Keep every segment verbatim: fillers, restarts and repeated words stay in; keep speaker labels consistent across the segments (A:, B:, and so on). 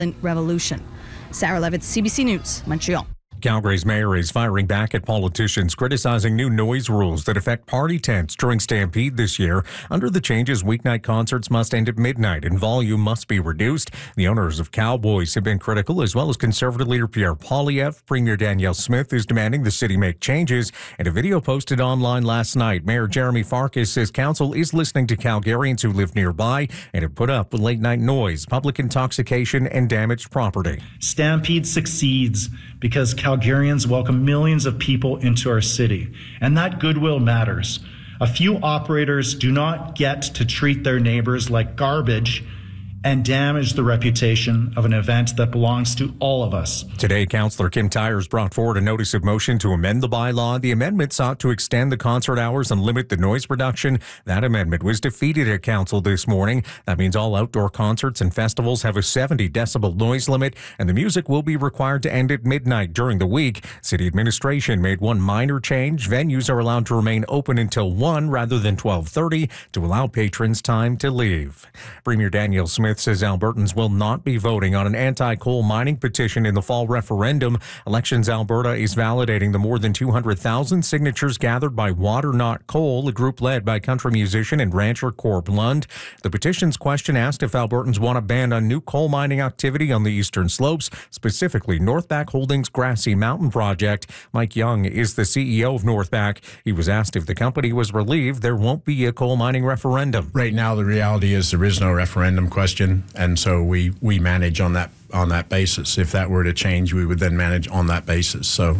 A: revolution. Sarah Levitt, C B C News, Montreal.
B: Calgary's mayor is firing back at politicians criticizing new noise rules that affect party tents during Stampede this year. Under the changes, weeknight concerts must end at midnight and volume must be reduced. The owners of Cowboys have been critical, as well as Conservative leader Pierre Poilievre. Premier Danielle Smith is demanding the city make changes. In a video posted online last night, Mayor Jeremy Farkas says council is listening to Calgarians who live nearby and have put up with late-night noise, public intoxication, and damaged property.
C: Stampede succeeds because Calgarians welcome millions of people into our city, and that goodwill matters. A few operators do not get to treat their neighbors like garbage and damage the reputation of an event that belongs to all of us.
B: Today, Councillor Kim Tyers brought forward a notice of motion to amend the bylaw. The amendment sought to extend the concert hours and limit the noise production. That amendment was defeated at Council this morning. That means all outdoor concerts and festivals have a seventy decibel noise limit, and the music will be required to end at midnight during the week. City administration made one minor change. Venues are allowed to remain open until one rather than twelve thirty to allow patrons time to leave. Premier Danielle Smith says Albertans will not be voting on an anti-coal mining petition in the fall referendum. Elections Alberta is validating the more than two hundred thousand signatures gathered by Water Not Coal, a group led by country musician and rancher Corb Lund. The petition's question asked if Albertans want a ban on new coal mining activity on the eastern slopes, specifically Northback Holdings' Grassy Mountain project. Mike Young is the C E O of Northback. He was asked if the company was relieved there won't be a coal mining referendum.
D: Right now, the reality is there is no referendum question. And so we, we manage on that on that basis. If that were to change, we would then manage on that basis. So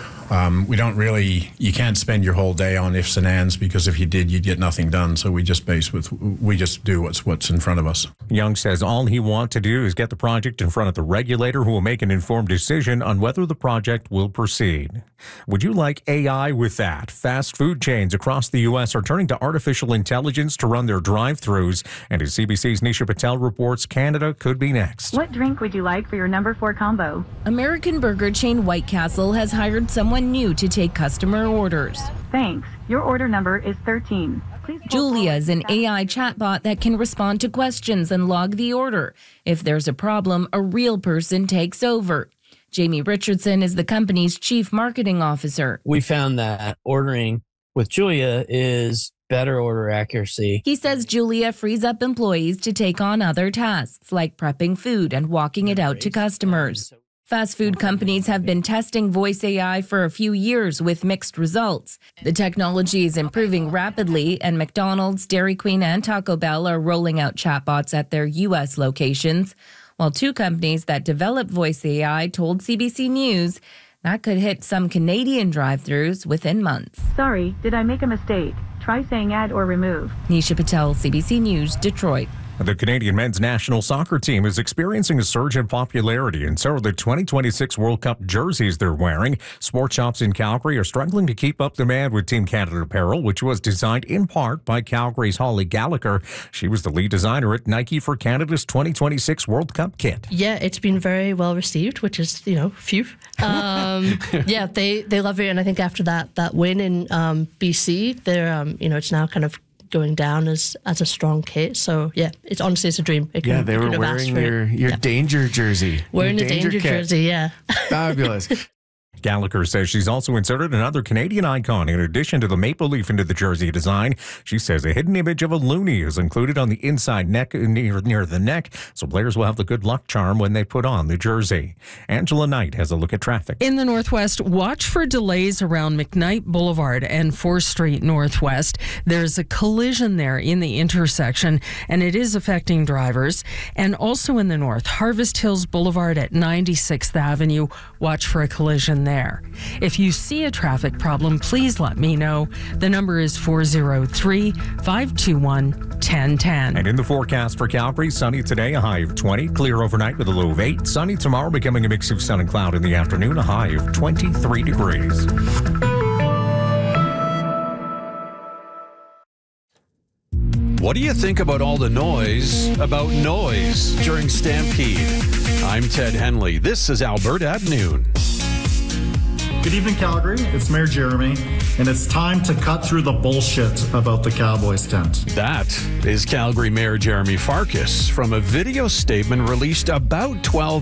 D: um, we don't really, you can't spend your whole day on ifs and ands, because if you did, you'd get nothing done. So we just base with, we just do what's what's in front of us.
B: Young says all he wants to do is get the project in front of the regulator, who will make an informed decision on whether the project will proceed. Would you like A I with that? Fast food chains across the U S are turning to artificial intelligence to run their drive-thrus. And as C B C's Nisha Patel reports, Canada could be next.
E: What drink would you like for your number four combo?
F: American burger chain White Castle has hired someone new to take customer orders.
E: Thanks. Your order number is thirteen. Please
F: Julia is an A I chatbot that can respond to questions and log the order. If there's a problem, a real person takes over. Jamie Richardson is the company's chief marketing officer.
G: We found that ordering with Julia is better order accuracy.
F: He says Julia frees up employees to take on other tasks like prepping food and walking it out to customers. Fast food companies have been testing voice A I for a few years with mixed results. The technology is improving rapidly, and McDonald's, Dairy Queen, and Taco Bell are rolling out chatbots at their U S locations, while two companies that develop voice A I told C B C News that could hit some Canadian drive-thrus within months.
E: Sorry, did I make a mistake? Try saying add or remove.
F: Nisha Patel, C B C News, Detroit.
B: The Canadian men's national soccer team is experiencing a surge in popularity, and so are the twenty twenty-six World Cup jerseys they're wearing. Sports shops in Calgary are struggling to keep up demand with Team Canada apparel, which was designed in part by Calgary's Holly Gallagher. She was the lead designer at Nike for Canada's twenty twenty-six World Cup kit.
H: Yeah, it's been very well received, which is, you know, phew. Um, yeah, they, they love it, and I think after that that win in um, B C, they're um, you know, it's now kind of going down as as a strong kit. So yeah, it's honestly it's a dream. It
I: yeah, they were wearing your your yeah. danger jersey.
H: Wearing
I: your
H: a danger, danger jersey, yeah.
I: Fabulous.
B: Gallagher says she's also inserted another Canadian icon in addition to the maple leaf into the jersey design. She says a hidden image of a loonie is included on the inside neck near, near the neck, so players will have the good luck charm when they put on the jersey. Angela Knight has a look at traffic.
J: In the Northwest, watch for delays around McKnight Boulevard and fourth Street Northwest. There's a collision there in the intersection, and it is affecting drivers. And also in the north, Harvest Hills Boulevard at ninety-sixth Avenue, watch for a collision there. If you see a traffic problem, please let me know. The number is four oh three, five two one, one oh one oh.
B: And in the forecast for Calgary, sunny today, a high of twenty. Clear overnight with a low of eight. Sunny tomorrow, becoming a mix of sun and cloud in the afternoon, a high of twenty-three degrees.
K: What do you think about all the noise about noise during Stampede? I'm Ted Henley. This is Alberta at Noon.
C: Good evening, Calgary. It's Mayor Jeremy, and it's time to cut through the bullshit about the Cowboys tent.
K: That is Calgary Mayor Jeremy Farkas from a video statement released about twelve